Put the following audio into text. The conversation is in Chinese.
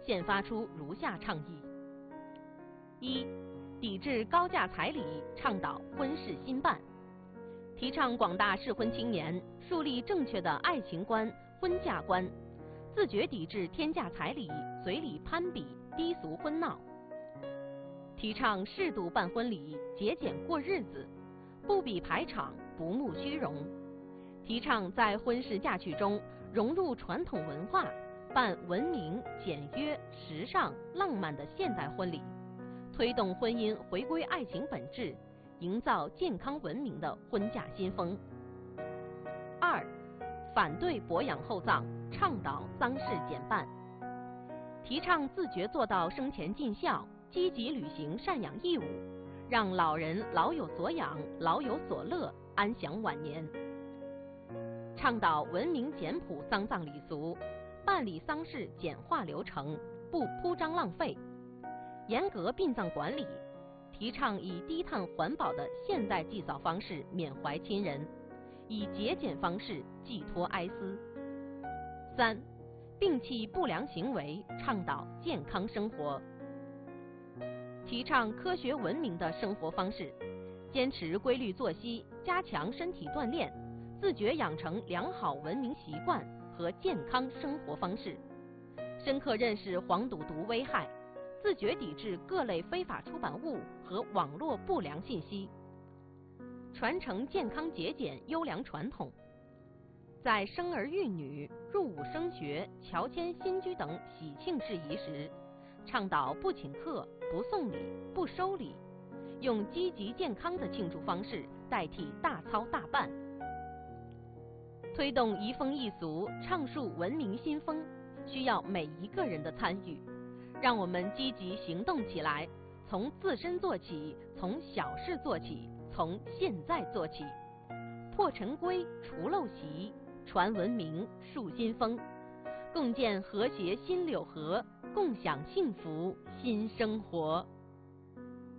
现发出如下倡议：一、抵制高价彩礼，倡导婚事兴办，提倡广大适婚青年树立正确的爱情观、婚嫁观，自觉抵制天价彩礼、随礼攀比、低俗婚闹。提倡适度办婚礼，节俭过日子，不比排场，不慕虚荣。提倡在婚事嫁娶中融入传统文化，办文明、简约、时尚、浪漫的现代婚礼，推动婚姻回归爱情本质，营造健康文明的婚嫁新风。二、反对博养厚葬，倡导丧事简办，提倡自觉做到生前尽孝，积极履行赡养义务，让老人老有所养、老有所乐，安享晚年。倡导文明简朴丧葬礼俗，办理丧事简化流程，不铺张浪费，严格殡葬管理，提倡以低碳环保的现代祭扫方式缅怀亲人，以节俭方式寄托哀思。三、摒弃不良行为，倡导健康生活，提倡科学文明的生活方式，坚持规律作息，加强身体锻炼，自觉养成良好文明习惯和健康生活方式，深刻认识黄赌毒危害，自觉抵制各类非法出版物和网络不良信息，传承健康节俭优良传统。在生儿育女、入伍升学、乔迁新居等喜庆事宜时，倡导不请客、不送礼、不收礼，用积极健康的庆祝方式代替大操大办。推动移风易俗，倡述文明新风，需要每一个人的参与。让我们积极行动起来，从自身做起，从小事做起，从现在做起，破陈规、除陋习，传文明、树新风，共建和谐新柳河，共享幸福新生活。